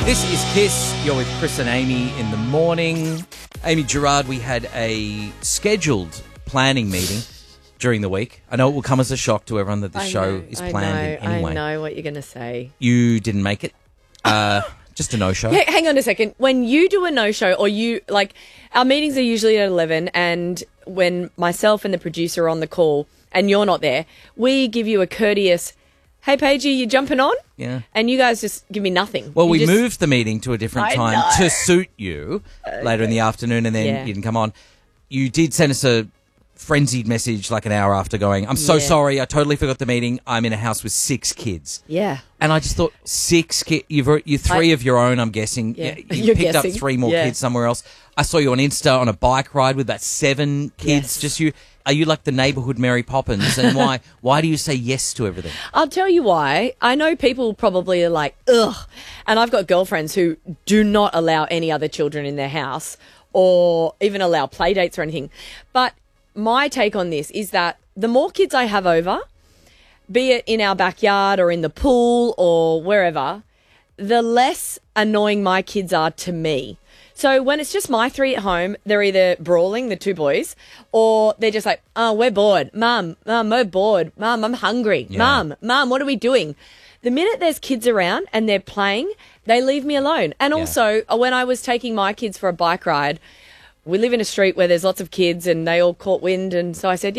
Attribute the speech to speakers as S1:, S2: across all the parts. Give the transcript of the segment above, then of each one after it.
S1: This is Kiss. You're with Chris and Amy in the morning. Amy Gerard, we had a scheduled planning meeting during the week. I know it will come as a shock to everyone that the show is planned in any way.
S2: I know what you're going to say.
S1: You didn't make it. Just a no-show.
S2: Hang on a second. When you do a no-show or our meetings are usually at 11, and when myself and the producer are on the call and you're not there, we give you a courteous, hey, Paigey, you jumping on?
S1: Yeah.
S2: And you guys just give me nothing.
S1: Well, we moved the meeting to a different time
S2: know.
S1: to suit you later in the afternoon, and then you didn't come on. You did send us a frenzied message like an hour after going, I'm so sorry, I totally forgot the meeting. I'm in a house with 6 kids.
S2: Yeah.
S1: And I just thought, 6 kids, you 3 of your own, I'm guessing.
S2: Yeah.
S1: You picked up 3 more kids somewhere else. I saw you on Insta on a bike ride with about 7 kids, just you. Are you like the neighbourhood Mary Poppins? And why do you say yes to everything?
S2: I'll tell you why. I know people probably are like, ugh. And I've got girlfriends who do not allow any other children in their house or even allow play dates or anything. But my take on this is that the more kids I have over, be it in our backyard or in the pool or wherever, the less annoying my kids are to me. So when it's just my 3 at home, they're either brawling, the 2 boys, or they're just like, oh, we're bored. Mum, we're bored. Mum, I'm hungry.
S1: Yeah.
S2: Mum, what are we doing? The minute there's kids around and they're playing, they leave me alone. And also, when I was taking my kids for a bike ride, we live in a street where there's lots of kids and they all caught wind. And so I said,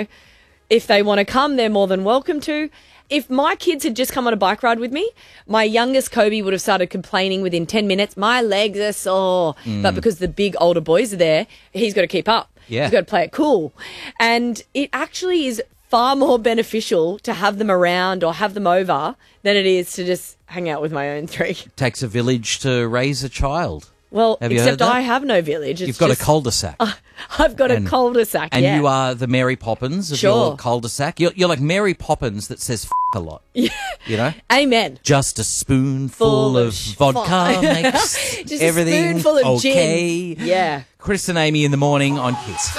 S2: if they want to come, they're more than welcome to. If my kids had just come on a bike ride with me, my youngest Kobe would have started complaining within 10 minutes, my legs are sore. But because the big older boys are there, he's got to keep up.
S1: Yeah.
S2: He's got to play it cool. And it actually is far more beneficial to have them around or have them over than it is to just hang out with my own 3.
S1: Takes a village to raise a child.
S2: Well,
S1: Have you heard
S2: except
S1: that?
S2: I have no village.
S1: You've got a cul-de-sac.
S2: I've got a cul-de-sac,
S1: And you are the Mary Poppins of your cul-de-sac. You're like Mary Poppins that says a lot. Yeah. You know?
S2: Amen.
S1: Just a spoonful of vodka makes
S2: Just
S1: everything
S2: a spoonful of
S1: okay.
S2: gin. Yeah.
S1: Chris and Amy in the morning on Kiss.